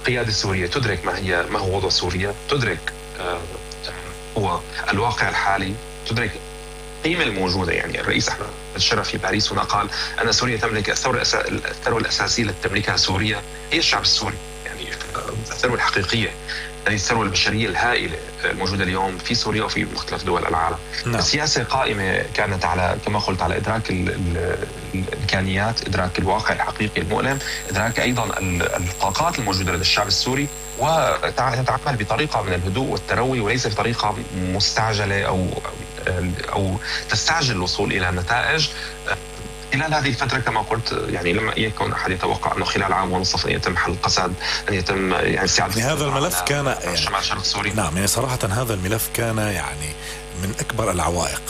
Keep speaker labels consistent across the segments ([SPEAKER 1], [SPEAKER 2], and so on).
[SPEAKER 1] القيادة السورية تدرك ما هو وضع سوريا، تدرك هو الواقع الحالي، تدرك القيمة الموجودة. يعني الرئيس أحمد الشرف في باريس هنا قال أن سوريا تملك الثروة الأساسية التي تملكها سوريا هي الشعب السوري. يعني الثروة الحقيقية، هذه الثروة البشرية الهائلة الموجودة اليوم في سوريا وفي مختلف دول العالم. السياسة قائمة كانت على، كما قلت، على إدراك الإمكانيات، إدراك الواقع الحقيقي المؤلم، إدراك أيضا الطاقات الموجودة لدى الشعب السوري، وتتعامل بطريقة من الهدوء والتروي وليس بطريقة مستعجلة أو تستعجل الوصول إلى نتائج. خلال هذه الفترة كما قلت، يعني لم يكن أحد يتوقع أنه خلال عام ونصف أن يتم حل القسد، أن يتم يعني استعادة
[SPEAKER 2] هذا الملف كان
[SPEAKER 1] يعني شمال شرق سوريا.
[SPEAKER 2] نعم، يعني صراحة هذا الملف كان يعني من أكبر العوائق.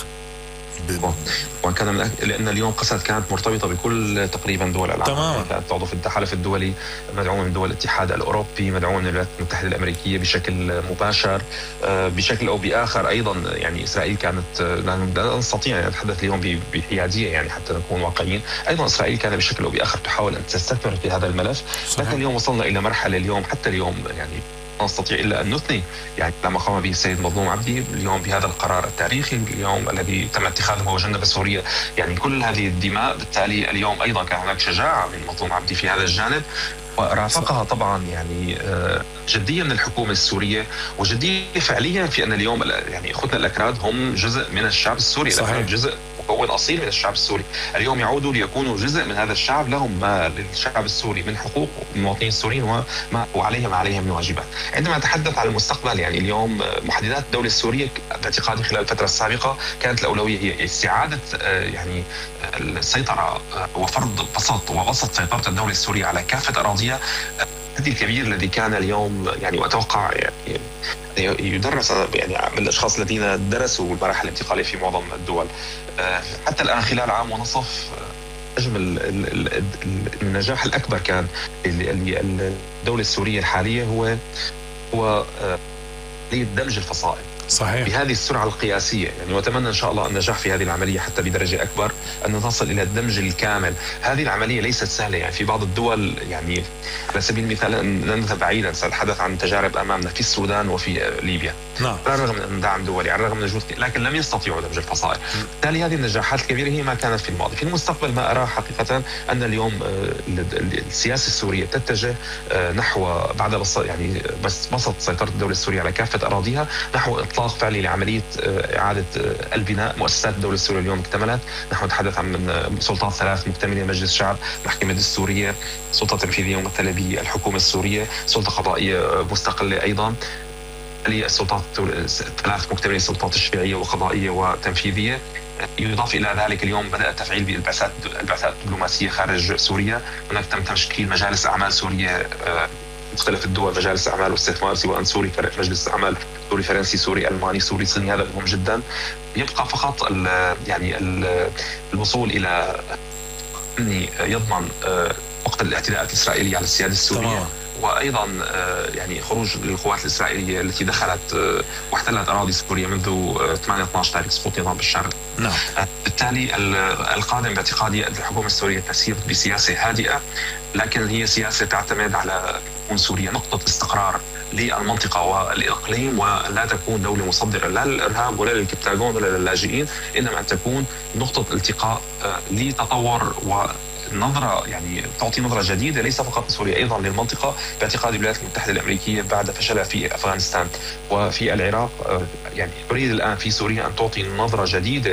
[SPEAKER 1] وكان لأن اليوم قسد كانت مرتبطة بكل تقريبا دول العالم.
[SPEAKER 2] تماما.
[SPEAKER 1] كانت تعضو في التحالف الدولي، مدعومة من دول الاتحاد الأوروبي، مدعومة من الولايات المتحدة الأمريكية بشكل مباشر، بشكل أو بآخر. أيضا يعني إسرائيل كانت، لا نستطيع أن نتحدث اليوم بحيادية يعني حتى نكون واقعيين، أيضا إسرائيل كانت بشكل أو بآخر تحاول أن تستثمر في هذا الملف. لكن اليوم وصلنا إلى مرحلة اليوم، حتى اليوم يعني لا نستطيع إلا أن نثني يعني لما قام به السيد مظلوم عبدي اليوم بهذا القرار التاريخي اليوم الذي تم اتخاذه وجنب سوريا يعني كل هذه الدماء. بالتالي اليوم أيضا كان هناك شجاعة من مظلوم عبدي في هذا الجانب، ورافقها طبعا يعني جدية من الحكومة السورية، وجدية فعليا في أن اليوم يعني أخوتنا الأكراد هم جزء من الشعب السوري.
[SPEAKER 2] صحيح.
[SPEAKER 1] جزء مكون أصيل من الشعب السوري. اليوم يعودوا ليكونوا جزء من هذا الشعب، لهم ما للشعب السوري من حقوق المواطنين السوريين وعليهم من واجبات. عندما نتحدث عن المستقبل، يعني اليوم محددات الدولة السورية باعتقادي خلال الفترة السابقة كانت الأولوية هي استعادة يعني السيطرة وفرض وبسط سيطرة الدولة السورية على كافة أراضيها. التحدي الكبير الذي كان اليوم يعني وأتوقع يعني يدرس يعني من الأشخاص الذين درسوا المراحل الانتقالية في معظم الدول حتى الآن خلال عام ونصف، حجم النجاح الأكبر كان للدولة السورية الحالية هو دمج الفصائل.
[SPEAKER 2] صحيح.
[SPEAKER 1] بهذه السرعة القياسية يعني، وأتمنى إن شاء الله النجاح في هذه العملية حتى بدرجة أكبر، أن نصل إلى الدمج الكامل. هذه العملية ليست سهلة يعني. في بعض الدول يعني على سبيل المثال لن نذهب بعيدا، سأتحدث عن تجارب أمامنا في السودان وفي ليبيا.
[SPEAKER 2] نعم.
[SPEAKER 1] على الرغم من دعم دولي، على الرغم من وجود، لكن لم يستطيعوا دمج الفصائل. بالتالي هذه النجاحات الكبيرة هي ما كانت في الماضي. في المستقبل ما أراه حقيقة أن اليوم السياسة السورية تتجه نحو بعد يعني بسط سيطرة الدولة السورية على كافة أراضيها، نحو إطلاق فعلي لعملية إعادة البناء. مؤسسات الدولة السورية اليوم اكتملت، نحن نتحدث عن سلطات ثلاث مكتملة: مجلس الشعب، محكمة السورية، سلطة تنفيذية ممثلة بالحكومة السورية، سلطة قضائية مستقلة أيضا. السلطات الثلاث مكتملة: السلطات الشرعية وقضائية وتنفيذية. يضاف إلى ذلك اليوم بدأ التفعيل بالبعثات الدبلوماسية خارج سوريا. هناك تم تشكيل مجالس أعمال سورية مختلف الدول، مجالس أعمال واستثمار سواء سوري، مجلس أعمال سوري فرنسي، سوري ألماني، سوري صيني. هذا مهم جدا. يبقى فقط يعني الوصول إلى يضمن وقت الاعتداءات الإسرائيلية على السيادة السورية، وأيضا يعني خروج القوات الإسرائيلية التي دخلت واحتلت أراضي سوريا منذ 8/12 تاريخ سقوط نظام بشار.
[SPEAKER 2] نعم.
[SPEAKER 1] بالتالي القادم باعتقادي الحكومة السورية تسير بسياسة هادئة، لكن هي سياسة تعتمد على تكون سوريا نقطة استقرار للمنطقة والإقليم، ولا تكون دولة مصدرة لا للإرهاب ولا للكبتاغون ولا للاجئين، إنما أن تكون نقطة التقاء لتطور نظرة يعني تعطي نظرة جديدة ليس فقط لسوريا، أيضا للمنطقة. باعتقاد الولايات المتحدة الأمريكية بعد فشلها في أفغانستان وفي العراق يعني تريد الآن في سوريا أن تعطي نظرة جديدة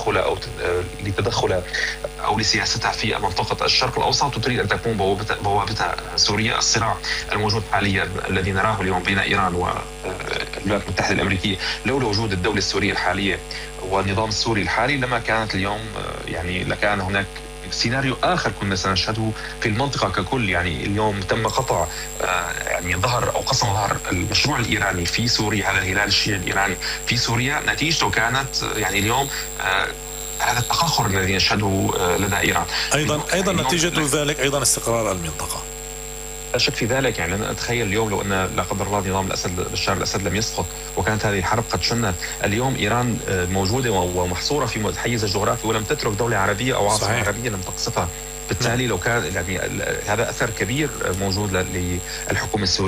[SPEAKER 1] لتدخل أو لسياستها في منطقة الشرق الأوسط، وتريد أن تكون بوابتها سوريا. الصراع الموجود حاليا الذي نراه اليوم بين إيران والولايات المتحدة الأمريكية، لولا وجود الدولة السورية الحالية والنظام السوري الحالي لما كانت اليوم يعني لكان هناك سيناريو آخر كنا سنشهده في المنطقة ككل. يعني اليوم تم قطع يعني ظهر أو قسم ظهر المشروع الإيراني في سوريا، هذا الهلال الشيعي الإيراني في سوريا. نتيجته كانت يعني اليوم هذا التخخر الذي نشهده لدى إيران.
[SPEAKER 2] أيضا نتيجة ذلك أيضا استقرار المنطقة.
[SPEAKER 1] لا شك في ذلك. يعني أنا أتخيل اليوم لو أن لا قدر الله نظام بشار الأسد لم يسقط وكانت هذه الحرب قد شنت، اليوم إيران موجودة ومحصورة في الحيز الجغرافي ولم تترك دولة عربية أو عاصمة عربية لم تقصفها. بالتالي لو كان يعني هذا أثر كبير موجود للحكومة السورية.